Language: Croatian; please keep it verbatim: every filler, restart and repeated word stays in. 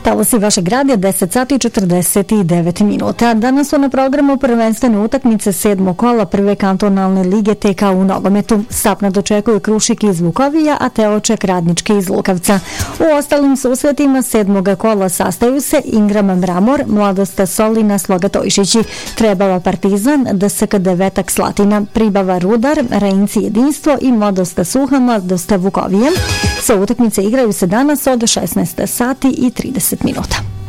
Talasi vašeg radija deset sati i četrdeset devet minuta. Danas su na programu prvenstvene utakmice sedmog kola prve kantonalne lige T K u nogometu. Sapna dočekuju Krušik iz Vukovija, a Teoček Radnički iz Lukavca. U ostalim susretima sedmog kola sastaju se Ingram Mramor, Mladost Solina, Sloga Tojšići, Trebava Partizan, D S K Devetak Slatina, Pribava Rudar, Rejnci Jedinstvo i Mladost Suha, Mladost Vukovije. Sve utakmice igraju se danas od šesnaest sati i trideset minuta.